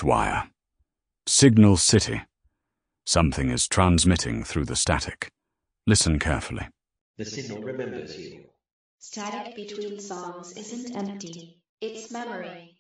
wire. Signal City. Something is transmitting through the static. Listen carefully. The signal remembers you. Static between songs isn't empty. It's memory.